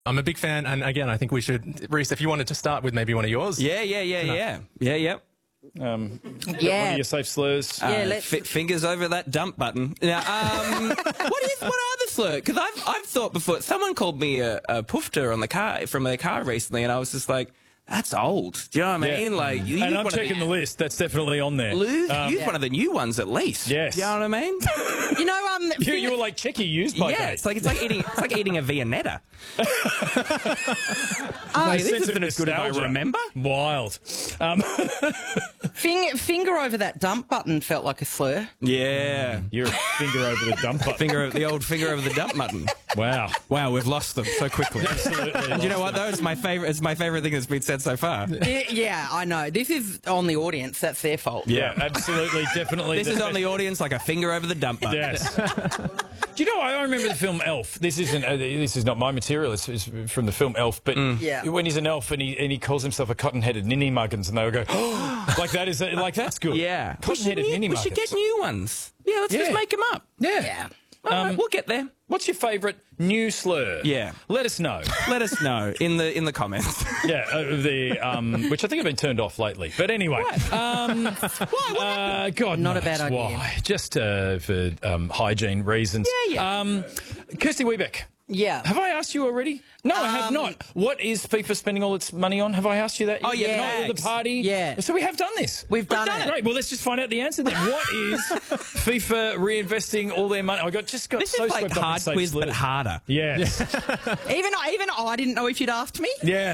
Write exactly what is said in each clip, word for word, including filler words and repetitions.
I'm a big fan, and again, I think we should, Reese, if you wanted to start with maybe one of yours. Yeah, yeah, yeah, yeah. Yeah, yeah. Um, Yeah. One of your safe slurs. Yeah, Uh, let's- fi- fingers over that dump button. Now, um, what is what are the slurs? Because I've I've thought before. Someone called me a, a poofter on the car from their car recently, and I was just like, "That's old." Do you know what I Yeah. mean? Like, you and use I'm one of checking the list. That's definitely on there. Use, Um, use one of the new ones at least. Yes. Do you know what I mean? You know, um, you, you were like, Checky used by yeah, date. it's like it's like eating it's like eating a Viennetta. Oh, Like, A this sense isn't of as good as I nostalgia. remember. Wild. Um, finger, finger over that dump button felt like a slur. Yeah. you're a finger over the dump button. Finger the old finger over the dump button. Wow. Wow, we've lost them so quickly. Absolutely. And you know what though? It's my favorite. It's my favorite thing that's been said so far. Yeah, yeah, I know. This is on the audience. That's their fault. Yeah, absolutely, definitely. This is on the audience like a finger over the dump button. Yes. Do you know? I remember the film Elf. This isn't. Uh, this is not my material. It's, it's from the film Elf. But Yeah. when he's an elf and he and he calls himself a cotton-headed ninny muggins, and they would go, oh, like that is like that's good. Yeah. We should, Cotton-headed ninny we muggins. should get new ones. Yeah, let's just Yeah. make them up. Yeah. Yeah. All right, Um, we'll get there. What's your favourite new slur? Yeah. Let us know. Let us know in the in the comments. Yeah, uh, the um, which I think have been turned off lately. But anyway, um, why? Uh, God, Not a knows bad idea. why? Just uh, for um, hygiene reasons. Yeah, yeah. Um, Kirsty Weebeck, Yeah. have I asked you already? No, I have Um, not. What is FIFA spending all its money on? Have I asked you that? Oh, yeah, Not bags. the party. Yeah. So we have done this. We've done it. Great. Well, let's just find out the answer then. What is FIFA reinvesting all their money? I got just got This so is like swept up in hard safe quiz, but slurs. harder. Yes. Even, even I didn't know if you'd asked me. Yeah.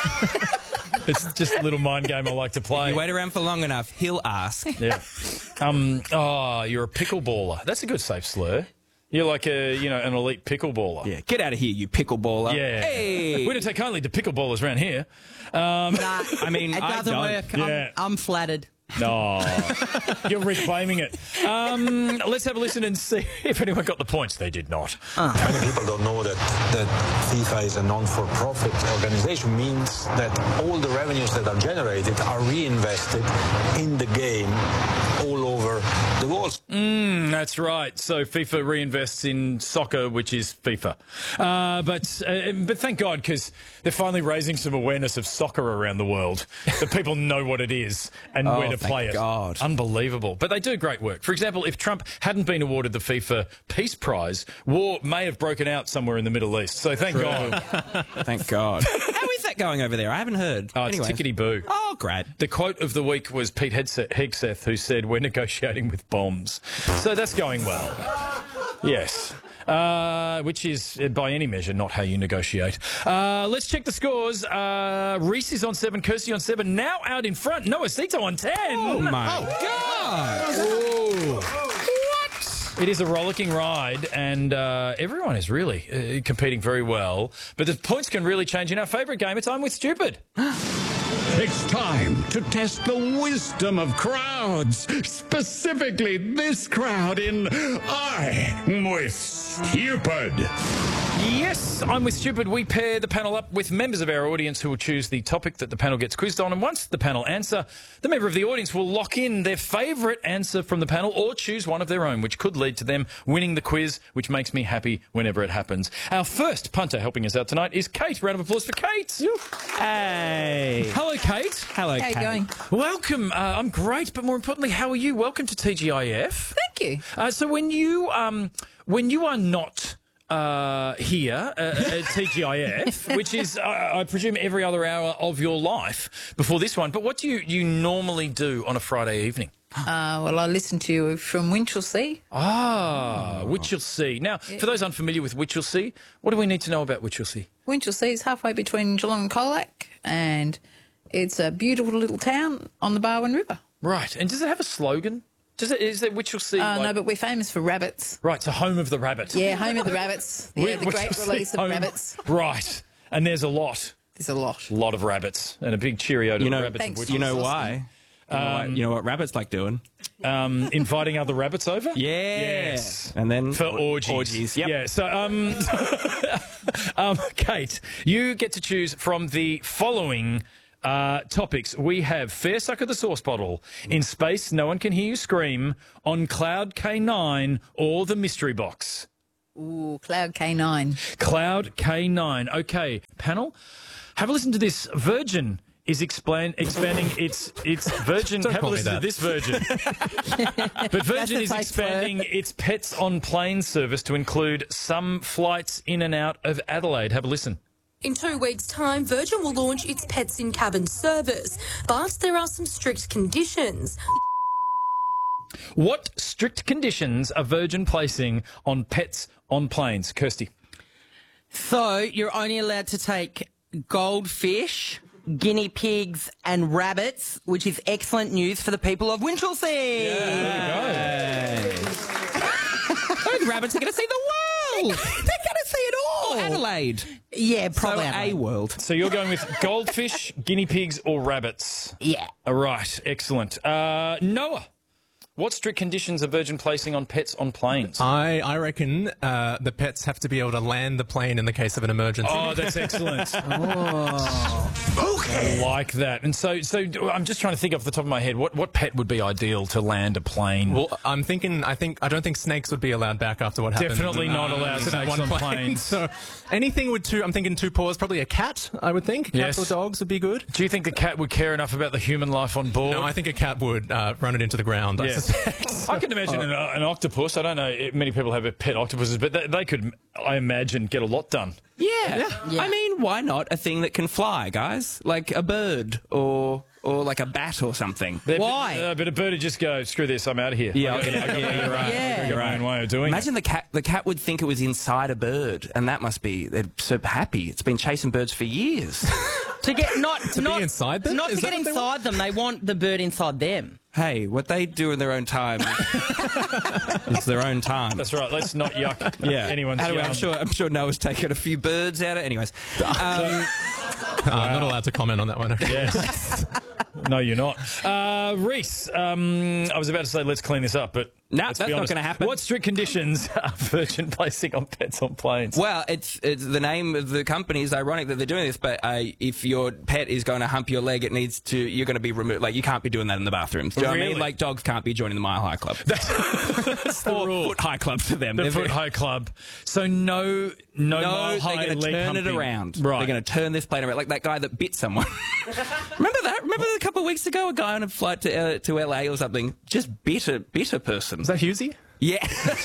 It's just a little mind game I like to play. You wait around for long enough, he'll ask. Yeah. Um. Oh, you're a pickleballer. That's a good safe slur. You're like a, you know, an elite pickleballer. Yeah, get out of here, you pickleballer. Yeah. Hey. We don't take kindly to pickleballers around here. Um, Nah, I mean, it I doesn't don't. work. Yeah. I'm, I'm flattered. no. You're reclaiming it. Um, let's have a listen and see if anyone got the points. They did not. Many people don't know that, that FIFA is a non-for-profit organization, means that all the revenues that are generated are reinvested in the game all over the world. Mm, that's right. So FIFA reinvests in soccer, which is FIFA. Uh, but uh, but thank God, because they're finally raising some awareness of soccer around the world, that people know what it is and Oh, where to thank play it. God. Unbelievable. But they do great work. For example, if Trump hadn't been awarded the FIFA Peace Prize, war may have broken out somewhere in the Middle East. So thank God. Thank God. How is that going over there? I haven't heard. Oh, it's anyway. tickety-boo. Oh, great. The quote of the week was Pete Hegseth, Hegseth, who said, "We're negotiating with bombs." So that's going well. Yes. Uh, which is, uh, by any measure, not how you negotiate. Uh, let's check the scores. Uh, Reese is on seven, Kirsty on seven, now out in front. Noah Sito on ten. Oh, my God. What? It is a rollicking ride, and uh, everyone is really uh, competing very well. But the points can really change in our favourite game. It's I'm With Stupid. It's time to test the wisdom of crowds, specifically this crowd in I'm With Stupid. Yes, I'm With Stupid. We pair the panel up with members of our audience who will choose the topic that the panel gets quizzed on. And once the panel answer, the member of the audience will lock in their favourite answer from the panel or choose one of their own, which could lead to them winning the quiz, which makes me happy whenever it happens. Our first punter helping us out tonight is Kate. Round of applause for Kate. Hey. Hello, Kate. Hello, How you Kate. going? Welcome. Uh, I'm great, but more importantly, how are you? Welcome to T G I F. Thank you. Uh, so when you um, when you are not uh, here uh, at T G I F, which is uh, I presume every other hour of your life before this one, but what do you, you normally do on a Friday evening? Uh, well, I listen to you from Winchelsea. Ah, Winchelsea. Now, for those unfamiliar with Winchelsea, what do we need to know about Winchelsea? Winchelsea is halfway between Geelong and Colac, and it's a beautiful little town on the Barwon River. Right, and does it have a slogan? Does it? Is it Winchelsea? Uh, like... No, but we're famous for rabbits. Right, so home of the rabbit. Yeah, home of the rabbits. Yeah, Win- the great Winchelsea release of home- rabbits. Right, and there's a lot, There's a lot. a lot of rabbits, and a big cheerio to You know, the rabbits. Thanks. Of You know Awesome. why? You know, why? You know what rabbits like doing? um, inviting other rabbits over. Yeah. Yes. And then For orgies. Orgies. Yep. Yeah. So, um, um, Kate, you get to choose from the following uh, topics. We have Fair Suck of the Sauce Bottle, In Space No One Can Hear You Scream, On Cloud K nine, or The Mystery Box. Ooh, Cloud K nine. Cloud K nine. Okay, panel, have a listen to this. Virgin is explain, expanding its its Virgin. Don't Have a call me listen to that. this Virgin. But Virgin the is fake expanding its pets on plane service to include some flights in and out of Adelaide. Have a listen. In two weeks' time, Virgin will launch its Pets in Cabin service, but there are some strict conditions. What strict conditions are Virgin placing on pets on planes? Kirsty. So you're only allowed to take goldfish, guinea pigs and rabbits, which is excellent news for the people of Winchelsea. Those rabbits are going to see the world. They're going to see it all. Adelaide. Yeah, So probably. a Adelaide. world. So you're going with goldfish, guinea pigs, or rabbits? Yeah. All right, excellent. Uh, Noah, what strict conditions are Virgin placing on pets on planes? I, I reckon uh, the pets have to be able to land the plane in the case of an emergency. Oh, that's excellent. I like that. And so, so I'm just trying to think off the top of my head, what, what pet would be ideal to land a plane? Well, I'm thinking, I think, I don't think snakes would be allowed back after what happened. Definitely not allowed to that snakes one on plane. planes. So anything with two, I'm thinking two paws, probably a cat, I would think. Cats Yes. or dogs would be good. Do you think the cat would care enough about the human life on board? No, I think a cat would uh, run it into the ground, I Yes. suspect. I can imagine an, an octopus. I don't know if many people have pet octopuses, but they, they could, I imagine, get a lot done. Yeah. I mean, why not a thing that can fly, guys? Like a bird or or like a bat or something. They're- Why? Uh, but a bird would just go, screw this, I'm out of here. Yeah, I got, okay. I got Yeah, you're right. Yeah. your own way of doing Imagine the cat. The cat would think it was inside a bird, and that must be. They're so happy. It's been chasing birds for years. To get not to be not, inside them? Not Is to that get what they inside them. They want the bird inside them. Hey, what they do in their own time, it's their own time. it. That's right, let's not yuck Yeah. anyone's Anyway, I'm yum. sure. I'm sure Noah's taken a few birds out of. Anyways, um, Uh, I'm not allowed to comment on that one. Yes. No, you're not. Uh, Reese, um, I was about to say let's clean this up, but No, let's that's be not honest. gonna happen. What strict conditions are Virgin placing on pets on planes? well, it's it's the name of the company is ironic that they're doing this, but uh, if your pet is going to hump your leg, it needs to. You're going to be removed. Like you can't be doing that in the bathrooms. Do you know what I Really? mean? Like dogs can't be joining the Mile High Club. That's the or rule. Foot High Club to them. The They're Foot very- High Club. So no, no, No, mile they're high going to leg turn it humping. around. Right. They're going to turn this plane around, like that guy that bit someone. Remember that? Remember a couple of weeks ago, a guy on a flight to uh, to L A or something just bit a bit a person. Is that Husey? Yeah.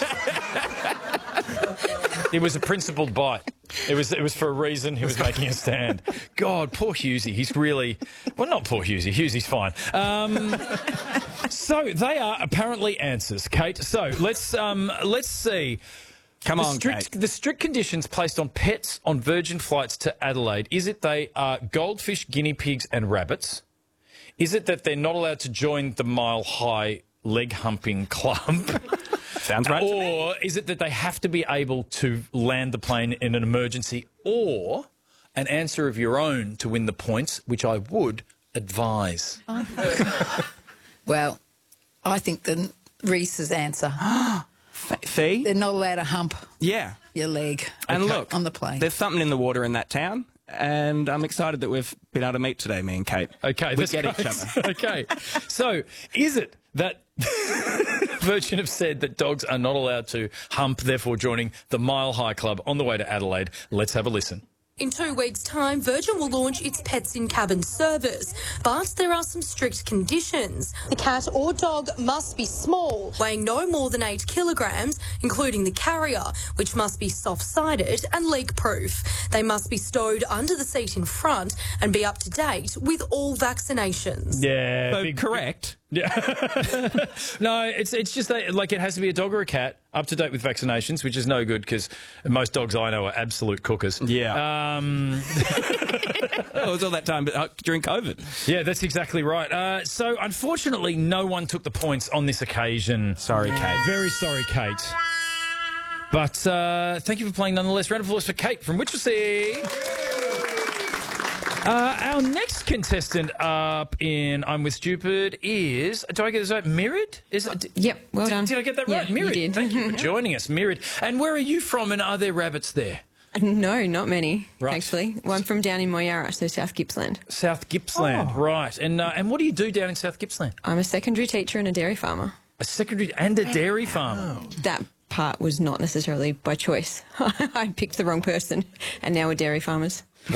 It was a principled bite. It was it was for a reason. He was making a stand. God, poor Husey. He's really well, not poor Husey. Husey's fine. Um, so they are apparently answers, Kate. So let's um, let's see. Come The on, strict, Kate. the strict conditions placed on pets on Virgin flights to Adelaide, is it they are goldfish, guinea pigs and rabbits? Is it that they're not allowed to join the Mile High leg humping club? Sounds right. to me. Or is it that they have to be able to land the plane in an emergency? Or an answer of your own to win the points, which I would advise. Well, I think the Reese's answer. See? They're not allowed to hump Yeah. your leg And look, on the plane. there's something in the water in that town, and I'm excited that we've been able to meet today, me and Kate. Okay, we this get each goes- other. Okay, so is it that Virgin have said that dogs are not allowed to hump, therefore joining the Mile High Club on the way to Adelaide? Let's have a listen. In two weeks' time, Virgin will launch its Pets in Cabin service, but there are some strict conditions. The cat or dog must be small, weighing no more than eight kilograms, including the carrier, which must be soft-sided and leak-proof. They must be stowed under the seat in front and be up to date with all vaccinations. Yeah, So big- correct. Yeah. No, it's it's just that, like, it has to be a dog or a cat up to date with vaccinations, which is no good because most dogs I know are absolute cookers. Yeah. Um, Oh, it was all that time but, uh, during COVID. yeah, that's exactly right. Uh, so, unfortunately, no one took the points on this occasion. Sorry, Kate. Very sorry, Kate. But uh, thank you for playing nonetheless. Round of applause for Kate from Winchelsea. Uh, our next contestant up in I'm With Stupid is, do I get this right, Mirid? Is it, Yep, well did, done. Did I get that Yeah, right? you Mirid, did. thank you for joining us, Mirid. And where are you from, and are there rabbits there? No, not many, Right. actually. Well, I'm from down in Moyara, so South Gippsland. South Gippsland, right. And uh, and what do you do down in South Gippsland? I'm a secondary teacher and a dairy farmer. A secondary and a dairy farmer. That part was not necessarily by choice. I picked the wrong person, and now we're dairy farmers.